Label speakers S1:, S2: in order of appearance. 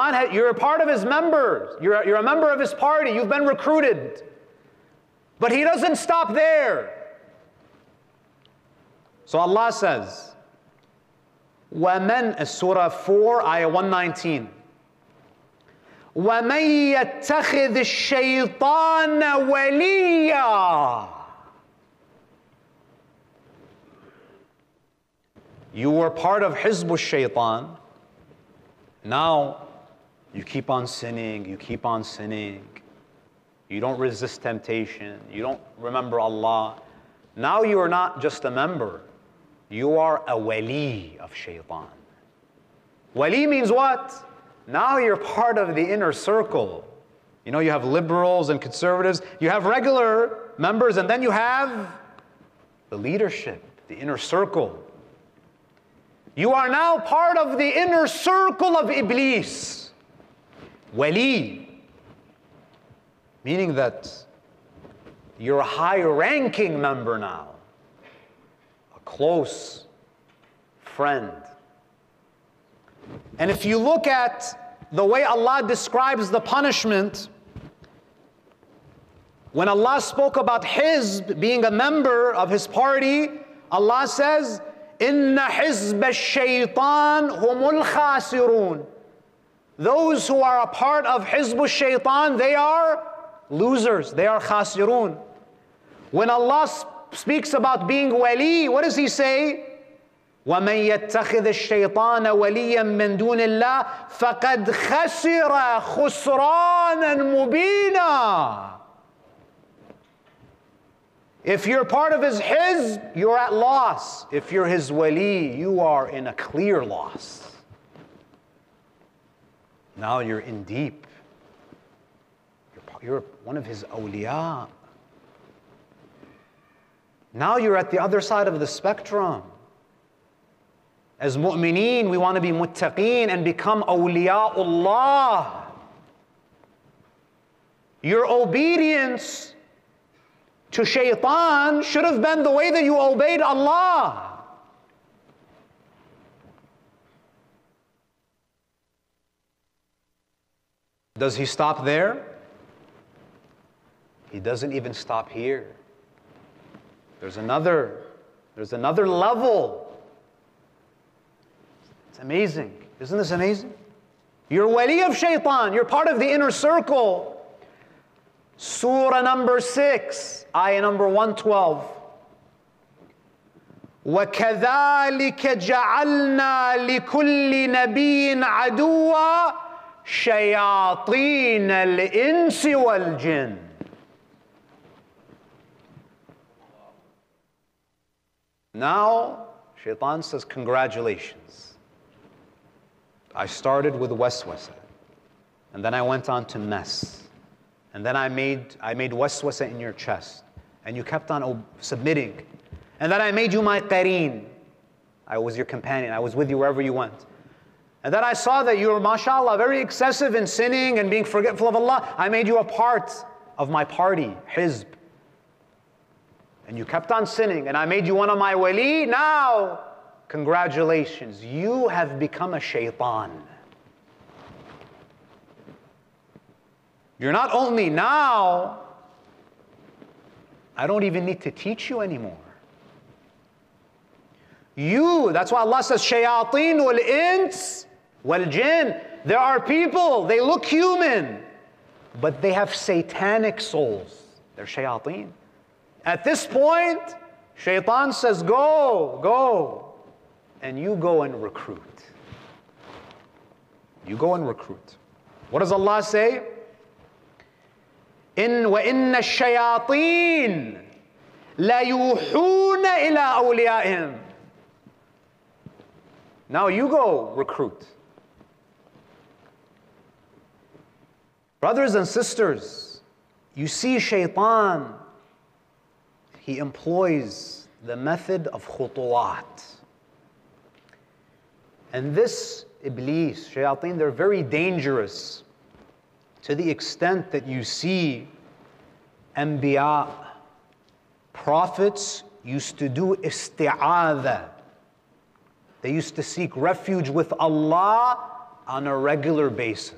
S1: Shaitan, you're a part of his members. You're a member of his party. You've been recruited. But he doesn't stop there. So Allah says, وَمَنْ, Surah 4, Ayah 119. وَمَنْ يَتَّخِذِ الشَّيْطَانَ وَلِيًّا. You were part of Hizb al-Shaytan. Now, you keep on sinning, you keep on sinning. You don't resist temptation. You don't remember Allah. Now you are not just a member. You are a wali of Shaytan. Wali means what? Now you're part of the inner circle. You know, you have liberals and conservatives. You have regular members, and then you have the leadership, the inner circle. You are now part of the inner circle of Iblis. Wali. Meaning that you're a high-ranking member now. A close friend. And if you look at the way Allah describes the punishment, when Allah spoke about Hizb being a member of His party, Allah says, إِنَّ حِزْبَ الشَّيْطَانِ هُمُ الْخَاسِرُونَ. Those who are a part of Hizb al-Shaytan, they are losers, they are khasirun. When Allah speaks about being wali, what does He say? وَمَنْ يَتَّخِذِ الشَّيْطَانَ وَلِيًّا مِّن دُونِ اللَّهِ فَقَدْ خَسِرَ خُسْرَانًا مُبِينًا. If you're part of His Hizb, you're at loss. If you're His wali, you are in a clear loss. Now you're in deep. You're one of His awliya. Now you're at the other side of the spectrum. As mu'mineen, we want to be muttaqeen and become awliyaullah. Your obedience to shaitan should have been the way that you obeyed Allah. Does He stop there? He doesn't even stop here. There's another level. It's amazing. Isn't this amazing? You're wali of shaitan. You're part of the inner circle. Surah number 6, ayah number 112. وَكَذَلِكَ جَعَلْنَا لِكُلِّ نَبِيٍّ عَدُوًّا شَيَاطِينَ الْإِنسِ وَالْجِنِّ. Now, shaitan says, congratulations. I started with waswasa, and then I went on to mess. And then I made waswasa in your chest, and you kept on submitting. And then I made you my qareen. I was your companion. I was with you wherever you went. And then I saw that you were, mashallah, very excessive in sinning and being forgetful of Allah. I made you a part of my party, Hizb. And you kept on sinning, and I made you one of my wali. Now, congratulations, you have become a shaitan. You're not only now, I don't even need to teach you anymore. That's why Allah says, shayateen wal ins wal jinn. There are people, they look human, but they have satanic souls. They're shayateen. At this point, shaitan says, go. And you go and recruit. You go and recruit. What does Allah say? وَإِنَّ الشَّيَاطِينَ لَيُوحُونَ إِلَىٰ أَوْلِيَائِهِمْ. Now you go recruit. Brothers and sisters, you see shaitan, he employs the method of khutuwat. And this Iblis, shayateen, they're very dangerous to the extent that you see Anbiya, prophets used to do isti'adha. They used to seek refuge with Allah on a regular basis.